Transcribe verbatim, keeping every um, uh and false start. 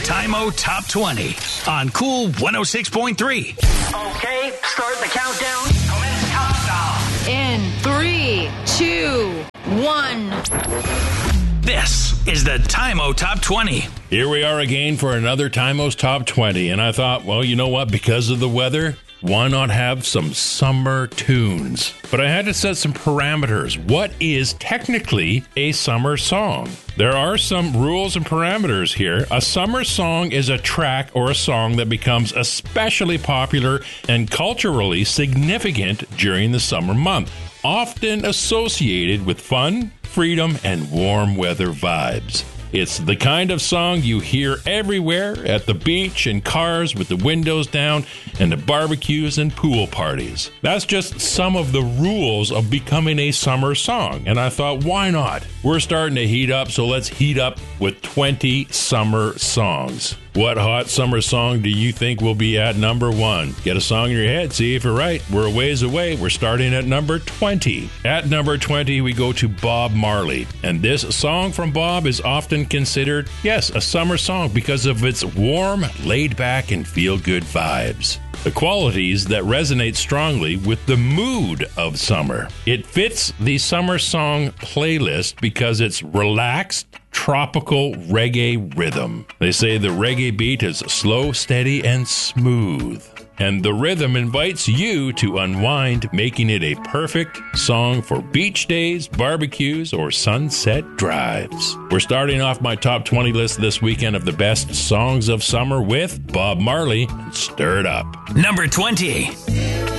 Time-O Top twenty on Cool one oh six point three. Okay, start the countdown. Commence countdown. In three, two, one. This is the Time-O Top twenty. Here we are again for another Time-O's Top twenty. And I thought, well, you know what? Because of the weather, why not have some summer tunes? But I had to set some parameters. What is technically a summer song? There are some rules and parameters here. A summer song is a track or a song that becomes especially popular and culturally significant during the summer month, often associated with fun, freedom, and warm weather vibes. It's the kind of song you hear everywhere, at the beach, in cars with the windows down, and at barbecues and pool parties. That's just some of the rules of becoming a summer song, and I thought, why not? We're starting to heat up, so let's heat up with twenty summer songs. What hot summer song do you think will be at number one? Get a song in your head, see if you're right. We're a ways away. We're starting at number twenty. At number twenty, we go to Bob Marley. And this song from Bob is often considered, yes, a summer song because of its warm, laid-back, and feel-good vibes. The qualities that resonate strongly with the mood of summer. It fits the summer song playlist because it's relaxed, tropical reggae rhythm. They say the reggae beat is slow, steady, and smooth. And the rhythm invites you to unwind, making it a perfect song for beach days, barbecues, or sunset drives. We're starting off my top twenty list this weekend of the best songs of summer with Bob Marley and Stir It Up. Number twenty.